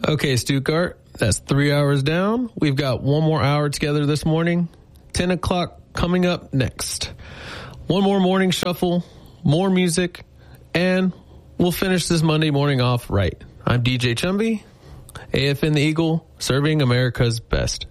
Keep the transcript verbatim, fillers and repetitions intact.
Okay, Stuttgart, that's three hours down. We've got one more hour together this morning. ten o'clock coming up next. One more morning shuffle, more music, and we'll finish this Monday morning off right. I'm D J Chumby, A F N The Eagle, serving America's best.